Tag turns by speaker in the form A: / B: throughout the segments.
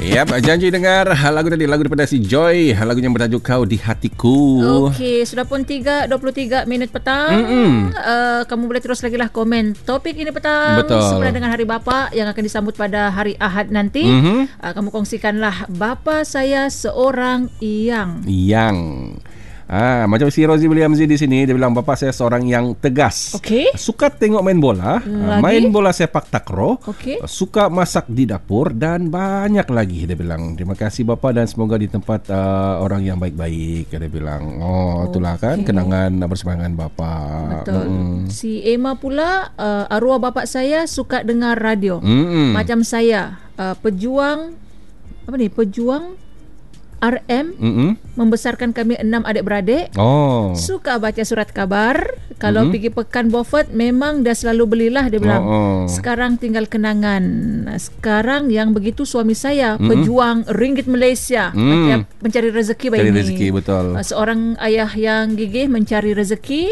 A: Yap, janji dengar lagu tadi, lagu daripada si Joy, lagunya bertajuk Kau di Hatiku.
B: Okey, sudah pun 23 minit petang. Kamu boleh terus lagi lah komen topik ini petang.
A: Betul.
B: Sebenarnya dengan Hari Bapa yang akan disambut pada hari Ahad nanti. Kamu kongsikanlah, bapa saya seorang yang.
A: Macam si Rozi Williamzi di sini, dia bilang bapa saya seorang yang tegas.
B: Okey.
A: Suka tengok main bola, main bola sepak takraw, suka masak di dapur dan banyak lagi, dia bilang. Terima kasih bapa dan semoga di tempat orang yang baik-baik, dia bilang. Itulah kan kenangan bersemangat bapa.
B: Betul. Si Emma pula, arwah bapa saya suka dengar radio. Macam saya, pejuang RM, membesarkan kami 6 adik-beradik. Suka baca surat khabar. Kalau pergi pekan Beaufort, memang dah selalu belilah, dia bilang. Sekarang tinggal kenangan. Sekarang yang begitu suami saya, pejuang ringgit Malaysia, mencari rezeki baik ini.
A: Rezeki, betul.
B: Seorang ayah yang gigih mencari rezeki.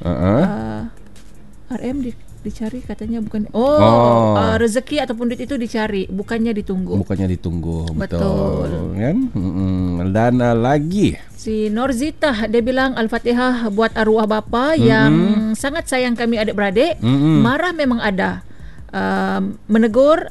B: RM dicari katanya, bukan rezeki ataupun duit itu dicari, bukannya ditunggu.
A: Betul kan. Dan lagi
B: si Norzita, dia bilang Al-Fatihah buat arwah bapa yang sangat sayang kami adik-beradik. Marah memang ada, menegur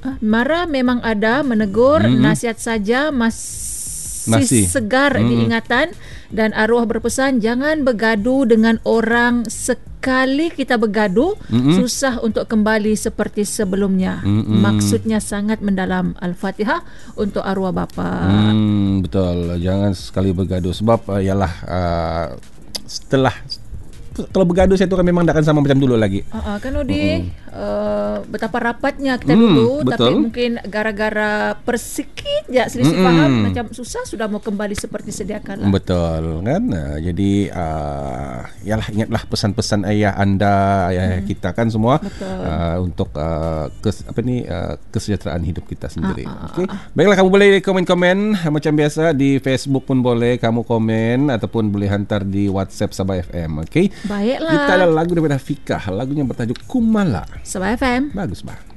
B: nasihat saja masih segar diingatan. Dan arwah berpesan, jangan bergaduh dengan orang. Sekali kita bergaduh, susah untuk kembali seperti sebelumnya. Maksudnya sangat mendalam. Al-Fatihah untuk arwah bapa.
A: Betul, jangan sekali bergaduh. Sebab ialah setelah kalau bergaduh saya tu kan memang tak akan sama macam dulu lagi.
B: Kan betapa rapatnya kita dulu,
A: betul.
B: tapi mungkin gara-gara persikit je selisih faham, macam susah sudah mau kembali seperti sedia kala.
A: Betul kan. Jadi ialah ingatlah pesan-pesan ayah anda, ayah kita kan semua, untuk kesejahteraan hidup kita sendiri. Okey. Baiklah, kamu boleh komen-komen macam biasa di Facebook pun boleh kamu komen, ataupun boleh hantar di WhatsApp Sabah FM. Okey.
B: Baiklah.
A: Kita ada lagu daripada Fika, lagunya bertajuk Kumala.
B: Sabah FM.
A: Bagus bah.